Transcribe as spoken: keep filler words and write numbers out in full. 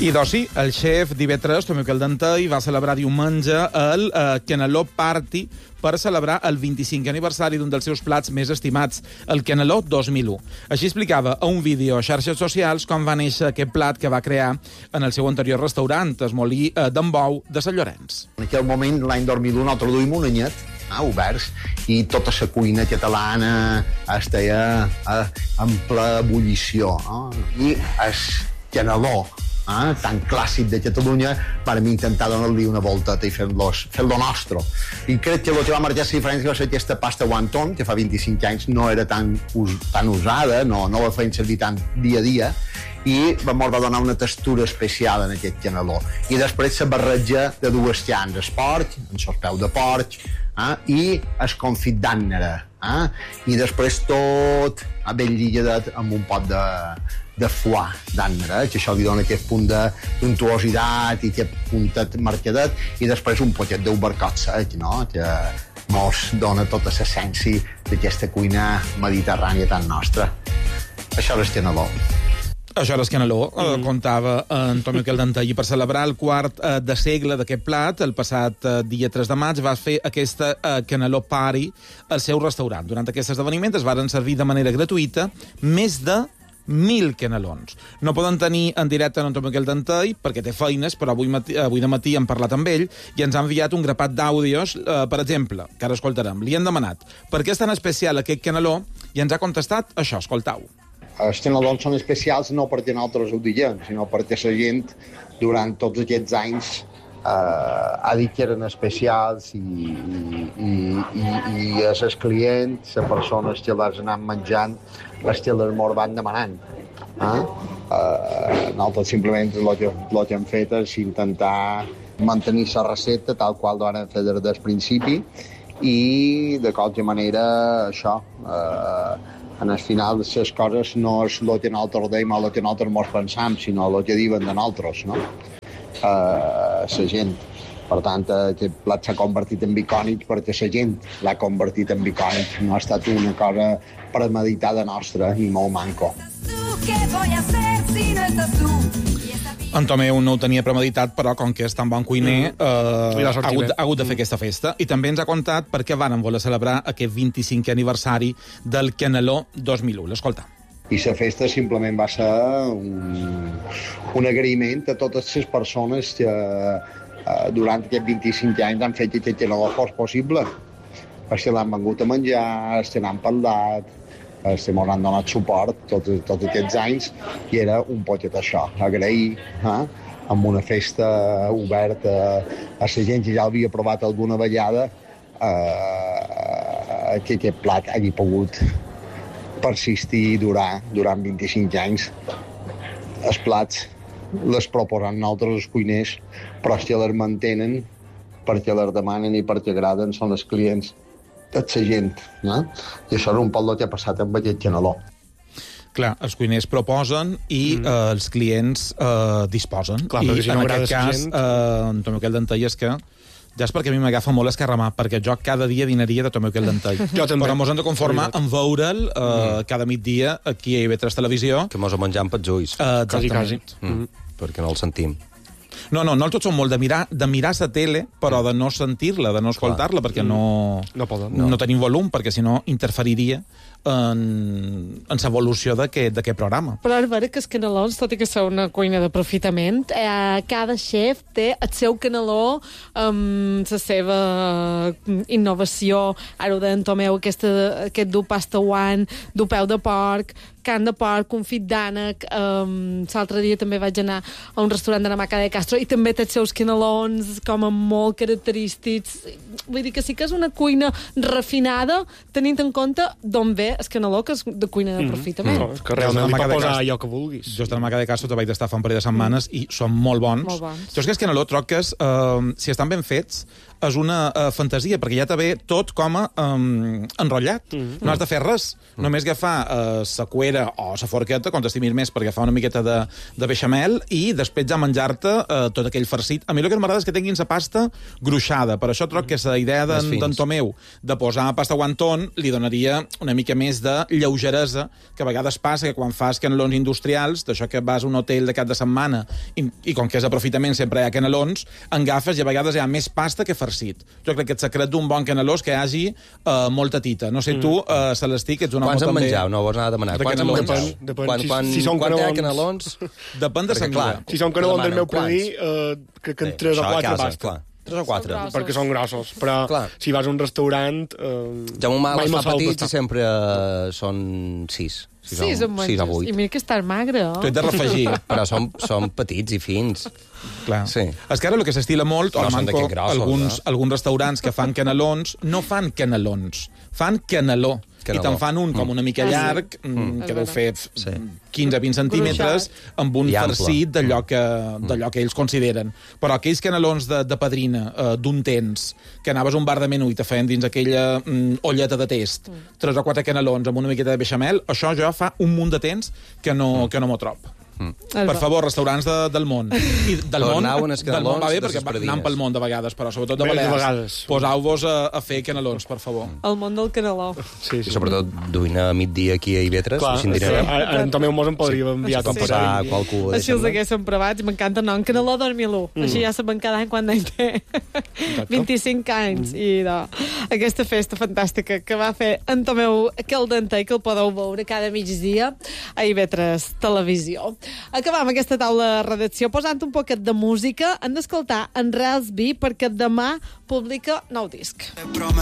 I doncs sí, el xef d'I V tres, Tomeu Caldentei, va celebrar diumenge el eh, Caneló Party per celebrar el vint-i-cinquè aniversari d'un dels seus plats més estimats, el Caneló dos mil u. Així explicava a un vídeo a xarxes socials com va néixer aquest plat que va crear en el seu anterior restaurant, el Molí eh, d'en Bou de Sant Llorenç. En aquell moment, l'any dos mil u, nosaltres duim un anyet, ah, oberts, i tota la cuina catalana estava eh, en ple ebullició. Eh? I el Caneló, eh, tan clàssic de Catalunya, vam intentar donar-li una volta i fer-lo fer nostre. I crec que el que va marcar la diferència va ser aquesta pasta wonton, que fa vint-i-cinc anys no era tan, us, tan usada, no, no la feien servir tant dia a dia, i ens va donar una textura especial en aquest caneló. I després la barreja de dues llans, el porc, el sospeu de porc, eh, i el confit d'ànnera. Eh? I després tot ben lligadet amb un pot de, de foie d'ànnera, que això li dona aquest punt d'untuositat i aquest puntet marcadet, i després un potet d'ubercot sec, no? Que mos dona tota l'essència d'aquesta cuina mediterrània tan nostra. Això és el caneló. Això era el Caneló, eh, contava en Tomeu Caldentei. I per celebrar el quart eh, de segle d'aquest plat, el passat eh, dia tres de maig, va fer aquesta eh, Caneló Party al seu restaurant. Durant aquest esdeveniment es varen servir de manera gratuïta més de mil canelons. No poden tenir en directe en Tomeu Caldentei perquè té feines, però avui, matí, avui de matí hem parlat amb ell i ens ha enviat un grapat d'àudios, eh, per exemple, que ara escoltarem. Li hem demanat per què és tan especial aquest caneló i ens ha contestat això, escoltau. Els canelons són especials no perquè nosaltres ho diguem, sinó perquè la gent, durant tots aquests anys, eh, ha dit que eren especials i, i, i, i els clients, les persones que les han menjant, les que les mos van demanant. Eh? Eh, nosaltres simplement el que, el que hem fet és intentar mantenir la recepta tal qual ho vam fer des del principi i, de qualque manera, això... Eh, en el final de les coses no és el que nosaltres deim o el que nosaltres mos pensam, sinó el que diuen de nosaltres, no? Uh, la gent. Per tant, aquest plat s'ha convertit en icònic perquè la gent l'ha convertit en icònic. No ha estat una cosa premeditada nostra, ni molt manco. En Tomeu no ho tenia premeditat, però com que és tan bon cuiner, mm. eh, ha, hagut, ha hagut de fer mm. aquesta festa. I també ens ha contat per què van voler celebrar aquest vint-i-cinquè aniversari del Caneló dos mil u. L'escolta. I la festa simplement va ser un, un agraïment a totes les persones que eh, durant aquests vint-i-cinc anys han fet que aquest Caneló fos possible. Els que l'han vengut a menjar, els que n'han parlat, els que m'han donat suport tots, tots aquests anys, i era un poquet això, agrair, eh? amb una festa oberta a la gent que ja havia provat alguna vegada, eh, que aquest plat hagi pogut persistir i durar durant vint-i-cinc anys. Els plats les proposen nosaltres, els cuiners, però els que les mantenen perquè les demanen i perquè agraden són els clients, tota la gent, eh? I això és un poc el que ha passat amb aquest caneló. Clar, els cuiners proposen i mm. eh, els clients eh, disposen. Clar, I si no en aquest cas, gent... eh, en Tomeu Caldentei és que ja és perquè a mi m'agafa molt escarramar, perquè jo cada dia dinaria de Tomeu Caldentei. Jo també. Però mos hem de conformar en veure'l eh, mm. cada migdia aquí a I V tres Televisió. Que mos ho menjam pels ulls. Eh, quasi, quasi. Mm. Mm. Perquè no el sentim. No, no, no tots són molt de mirar de mirar la tele, però de no sentir-la, de no escoltar-la, perquè no, no, poden, no. no tenim volum, perquè si no interferiria en, en l'evolució d'aquest programa. Però és vera que els canelons, tot i que són una cuina d'aprofitament, eh, cada xef té el seu caneló amb la seva innovació. Ara ho deia en Tomeu, aquesta, aquest dur pasta one, dur peu de porc, carn de porc, confit d'ànec. Um, L'altre dia també vaig anar a un restaurant de Namaca de Castro i també té els seus canelons com a molt característics. Vull dir que sí que és una cuina refinada, tenint en compte d'on ve el caneló, que és de cuina d'aprofitament. Mm. No, que realment li pot posar allò que vulguis. Jo a Namaca de Castro te vaig estar fa un parell de setmanes mm. i són molt bons. Molt bons. Jo és que els caneló troc que és, uh, si estan ben fets, és una uh, fantasia, perquè ja te ve tot com a um, enrotllat. Mm. No has de fer res. Mm. Només agafar uh, sa cuera o sa forqueta, com t'estimis més, per agafar una miqueta de, de beixamel i després ja menjar-te uh, tot aquell farcit. A mi el que m'agrada és que tinguin sa pasta gruixada. Per això troc que la idea d'en Tomeu de posar pasta guantón li donaria una mica més de lleugeresa, que a vegades passa que quan fas canelons industrials, d'això que vas a un hotel de cap de setmana i, i com que és aprofitament sempre hi ha canelons, engafes i a vegades hi ha més pasta que farcit. Jo crec que el secret d'un bon caneló és que hi hagi uh, molta tita. No sé tu, uh, Celestí, que ets un home també... Quants en també... menjau? No, vols anar a demanar. De Quants en canelons? menjau? Depèn, depèn. Quan, quan, si, si són quan hi ha canelons... canelons... Depèn de Perquè, sa clar, Si són canelons del meu Quants? predí, eh, crec que en Sí, tres o això a quatre casa, basta. clar. Tres o quatre. Són grossos. Perquè són grossos. Però Clar. si vas a un restaurant... Eh, Ja mon mal mai els me'ls fa sol petits tastar. i sempre uh, són sis. Sí, són sis o menges. vuit. I mira que estan magre, oh? Tu ets de refegir. Però són, són petits i fins. Clar. Sí. És que ara el que s'estila molt, No o són manco, d'aquests grossos, alguns, eh? alguns restaurants que fan canelons, no fan canelons, fan caneló. Caneló. I te'n fan un com una mica Ah, sí? llarg, mm. que deu fer Sí. quinze a vint centímetres, amb un I ample. farcit d'allò que, d'allò que ells consideren. Però aquells canelons de, de padrina, eh, d'un temps, que anaves a un bar de menú i te feien dins aquella mm, olleta de test, tres o quatre canelons amb una miqueta de beixamel, això jo fa un munt de temps que no, que no m'ho trob. Per favor, restaurants de, del món. I del món, Tornau en els del món va bé, canelons de perquè ses pradines. anant pel món de vegades, però sobretot de Bé, de Balears. vegades. Posau-vos a, a fer canelons, per favor. El món del caneló. Sí, I sí. sobretot duina a migdia aquí a Ivetres, Clar, així en sí. dinarem. A- en Tomeu Mos em podria enviar Sí. com Com passar qualcú... Així els haguéssim provats, m'encanta, no? En caneló dos mil u. Mm. Així ja sabem cada any quan any té vint-i-cinc anys. Mm. I no, aquesta festa fantàstica que va fer en Tomeu Caldenter, que el podeu veure cada migdia a I V tres Televisió. Acabam aquesta taula de redacció posant un poquet de música. Han d'escoltar en Raspy perquè demà publica nou disc.